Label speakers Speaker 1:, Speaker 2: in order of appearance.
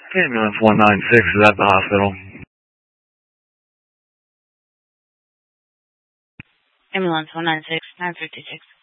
Speaker 1: Ambulance 196 is at the hospital.
Speaker 2: Ambulance 196, 956.